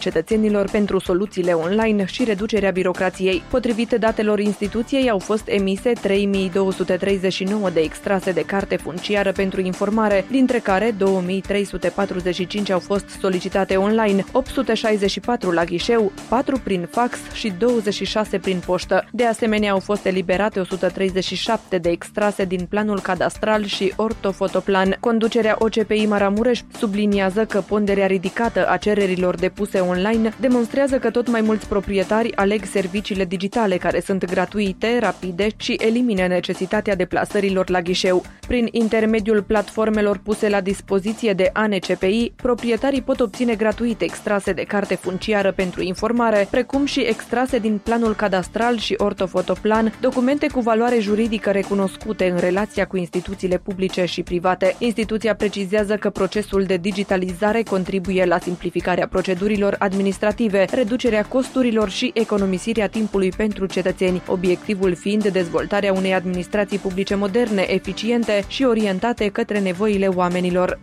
cetățenilor pentru soluțiile online și reducerea birocrației. Potrivit datelor instituției, au fost emise 3239 de extrase de carte funciară pentru informare, dintre care 2345 au fost solicitate online, 864 la ghișeu, 4 prin fax și 26 prin poștă. De asemenea, au fost eliberate 137 de extrase din planul cadastral și ortofotoplan. Conducerea OCPI Maramureș subliniază că ponderea ridicată a cererilor depuse online demonstrează că tot mai mulți proprietari aleg serviciile digitale care sunt gratuite, rapide și elimină necesitatea deplasărilor la ghișeu. Prin intermediul platformelor puse la dispoziție de ANCPI, proprietarii pot obține gratuit extrase de carte funciară pentru informare, precum și extrase din planul cadastral și ortofotoplan, documente cu valoare juridică recunoscute în relația cu instituțiile publice și private. Instituția precizează că procesul de digitalizare contribuie la simplificarea procedurilor administrative, reducerea costurilor și economisirea timpului pentru cetățeni, obiectivul fiind dezvoltarea unei administrații publice moderne, eficiente și orientate către nevoile oamenilor.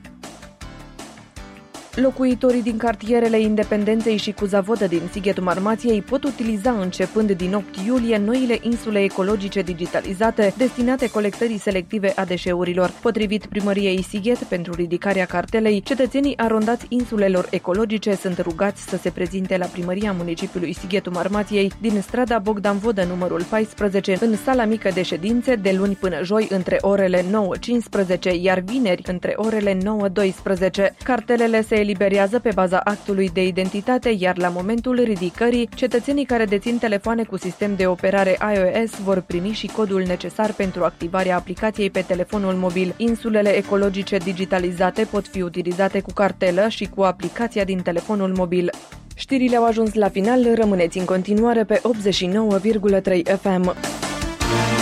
Locuitorii din cartierele Independenței și Cuzavodă din Sighetul Marmației pot utiliza începând din 8 iulie noile insule ecologice digitalizate destinate colectării selective a deșeurilor. Potrivit primăriei Sighet, pentru ridicarea cartelei, cetățenii arondați insulelor ecologice sunt rugați să se prezinte la primăria municipiului Sighetul Marmației din strada Bogdan Vodă numărul 14 în sala mică de ședințe de luni până joi între orele 9-15, iar vineri între orele 9-12. Cartelele se eliberează pe baza actului de identitate, iar la momentul ridicării, cetățenii care dețin telefoane cu sistem de operare iOS vor primi și codul necesar pentru activarea aplicației pe telefonul mobil. Insulele ecologice digitalizate pot fi utilizate cu cartelă și cu aplicația din telefonul mobil. Știrile au ajuns la final, rămâneți în continuare pe 89,3 FM.